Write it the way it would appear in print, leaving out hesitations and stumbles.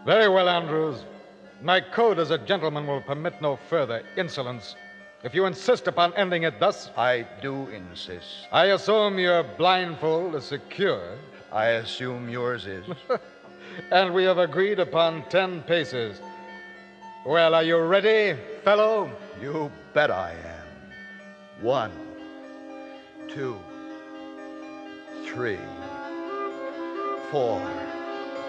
Very well, Andrews. My code as a gentleman will permit no further insolence. If you insist upon ending it thus, I do insist. I assume your blindfold is secure, I assume yours is. and we have agreed upon 10 paces. Well, are you ready, fellow? You bet I am. 1, 2, 3, 4.